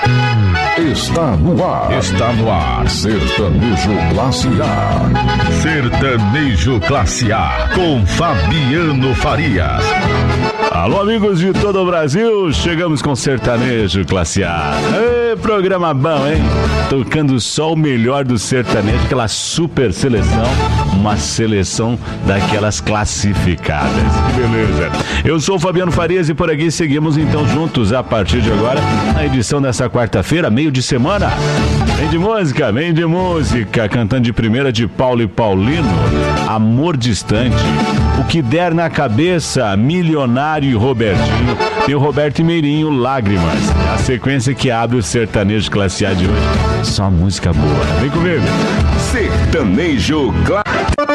Está no ar. Está no ar. Sertanejo Classe A. Sertanejo Classe A. Com Fabiano Farias. Alô, amigos de todo o Brasil. Chegamos com Sertanejo Classe A. Ê, programa bom, hein? Tocando só o melhor do sertanejo. Aquela super seleção. Uma seleção daquelas classificadas. Que beleza. Eu sou o Fabiano Farias e por aqui seguimos então juntos a partir de agora na edição dessa quarta-feira, meio de semana. Vem de música, cantando de primeira de Paulo e Paulino, Amor Distante, O Que Der na Cabeça, Milionário e Robertinho, e o Roberto e Meirinho, Lágrimas. É a sequência que abre o Sertanejo Classe A de hoje. Só música boa. Vem comigo. Sertanejo Classe